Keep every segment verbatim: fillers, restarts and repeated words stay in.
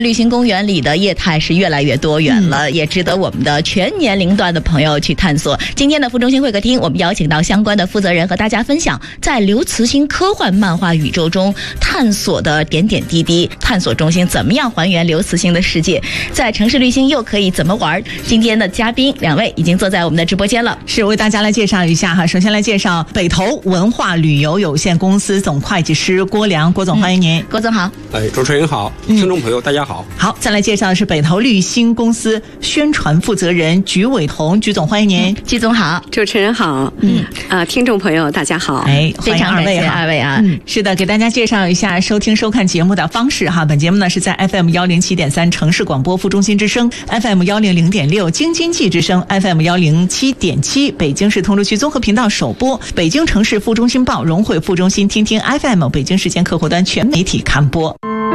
绿星公园里的业态是越来越多元了，嗯、也值得我们的全年龄段的朋友去探索。今天的副中心会客厅，我们邀请到相关的负责人和大家分享在刘慈欣科幻漫画宇宙中探索的点点滴滴。探索中心怎么样还原刘慈欣的世界？在城市绿星又可以怎么玩？今天的嘉宾两位已经坐在我们的直播间了， 是为大家来介绍一下哈。首先来介绍北投文化旅游有限公司总会计师郭良，郭总欢迎您。嗯、 郭总好。 哎，主持人好，听众朋友、嗯、大家好。 好，再来介绍的是北投绿星公司宣传负责人菊伟彤，菊总欢迎您。 菊总好， 主持人好，嗯啊、呃，听众朋友大家好， 哎， 非常感谢二位啊。 嗯，是的，给大家介绍一下收听收看节目的方式哈。本节目呢是在 F M 一零七点三城市广播副中心之声 ，F M 一零零点六京津冀之声 ，F M 一零七点七北京市通州区综合频道首播，北京城市副中心报融汇副中心听听 F M 北京时间客户端全媒体刊播。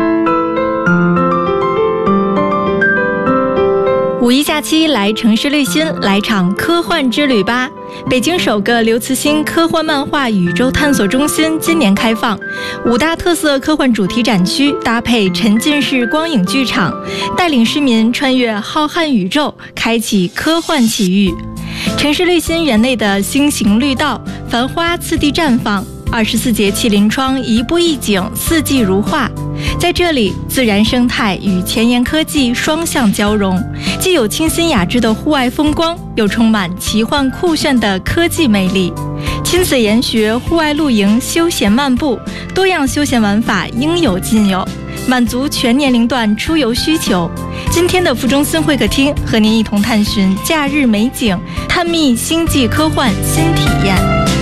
五一假期来城市绿心，来场科幻之旅吧！北京首个刘慈欣科幻漫画宇宙探索中心今年开放，五大特色科幻主题展区搭配沉浸式光影剧场，带领市民穿越浩瀚宇宙，开启科幻奇遇。城市绿心园内的星形绿道，繁花次第绽放，二十四节气临窗，一步一景，四季如画。在这里，自然生态与前沿科技双向交融，既有清新雅致的户外风光，又充满奇幻酷炫的科技魅力。亲子研学、户外露营、休闲漫步，多样休闲玩法应有尽有，满足全年龄段出游需求。今天的副中心会客厅，和您一同探寻假日美景，探秘星际科幻新体验。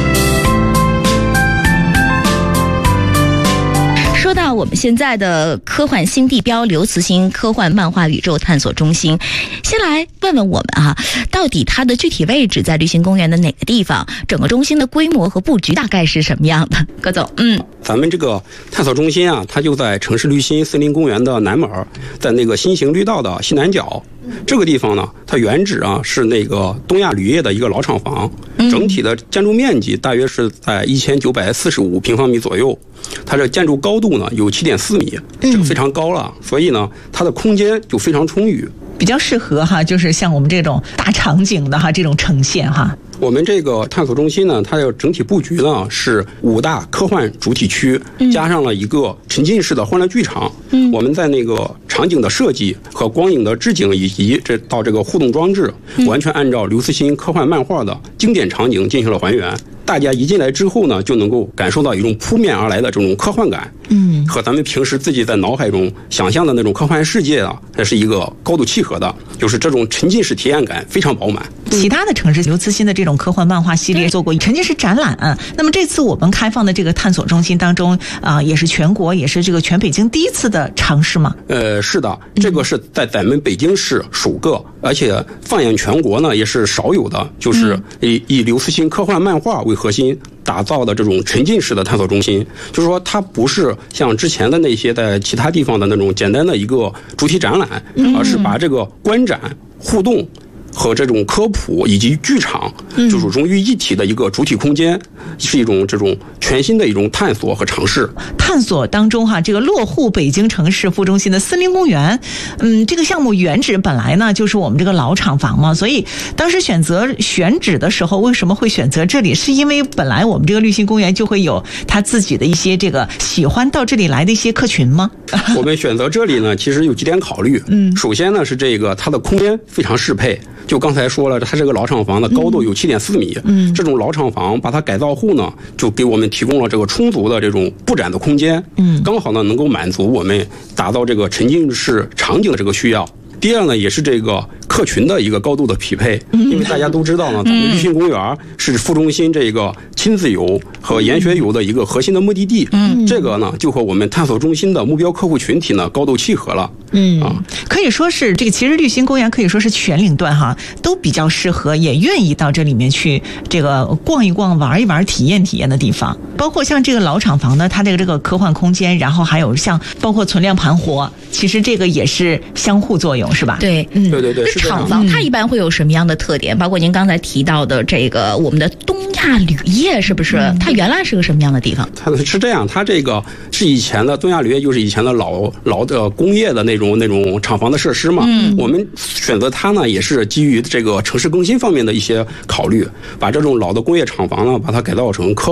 说到我们现在的科幻新地标刘慈欣科幻漫画宇宙探索中心，先来问问我们啊，到底它的具体位置在绿星公园的哪个地方？整个中心的规模和布局大概是什么样的？葛总，嗯， 咱们这个探索中心啊，它就在城市绿心森林公园的南门，在那个新型绿道的西南角。这个地方呢，它原址啊是那个东亚铝业的一个老厂房，整体的建筑面积大约是在一千九百四十五平方米左右。它这建筑高度呢有七点四米，这个非常高了，所以呢它的空间就非常充裕， 比较适合哈，就是像我们这种大场景的哈这种呈现哈。 我们这个探索中心呢，它的整体布局呢是五大科幻主体区，加上了一个沉浸式的欢乐剧场。嗯，我们在那个场景的设计和光影的置景以及这到这个互动装置，完全按照刘慈欣科幻漫画的经典场景进行了还原。大家一进来之后呢，就能够感受到一种扑面而来的这种科幻感，嗯，和咱们平时自己在脑海中想象的那种科幻世界啊，它是一个高度契合的，就是这种沉浸式体验感非常饱满。 其他的城市刘慈欣的这种科幻漫画系列做过沉浸式展览，啊，那么这次我们开放的这个探索中心当中啊、呃，也是全国也是这个全北京第一次的尝试吗？ 呃，是的，这个是在咱们北京市首个，嗯、而且放眼全国呢也是少有的，就是以、嗯、以刘慈欣科幻漫画为核心打造的这种沉浸式的探索中心。就是说它不是像之前的那些在其他地方的那种简单的一个主题展览，而是把这个观展互动和这种科普以及剧场就是融于一体的一个主体空间，是一种这种全新的一种探索和尝试。 探索当中哈，这个落户北京城市副中心的森林公园，嗯，这个项目原址本来呢就是我们这个老厂房嘛，所以当时选择选址的时候，为什么会选择这里？是因为本来我们这个绿心公园就会有他自己的一些这个喜欢到这里来的一些客群吗？ 我们选择这里呢，其实有几点考虑。嗯，首先呢是这个它的空间非常适配。就刚才说了，它这个老厂房的高度有七点四米，嗯，这种老厂房把它改造后呢，就给我们提供了这个充足的这种布展的空间，嗯，刚好呢能够满足我们打造这个沉浸式场景的这个需要。第二呢，也是这个客群的一个高度的匹配，因为大家都知道呢，咱们绿心公园是副中心这个亲子游和研学游的一个核心的目的地，嗯，这个呢就和我们探索中心的目标客户群体呢高度契合了， 嗯啊，可以说是这个其实绿心公园可以说是全龄段哈都比较适合，也愿意到这里面去这个逛一逛、玩一玩、体验体验的地方。包括像这个老厂房呢，它这个这个科幻空间，然后还有像包括存量盘活，其实这个也是相互作用，是吧？ 对， 嗯，对对对。 这厂房它一般会有什么样的特点？包括您刚才提到的这个我们的东亚铝业，是不是？嗯、它原来是个什么样的地方？ 它是这样，它这个是以前的东亚铝业，就是以前的老老的工业的那种。 种那种厂房的设施嘛。嗯，我们选择它呢，也是基于这个城市更新方面的一些考虑，把这种老的工业厂房呢，把它改造成科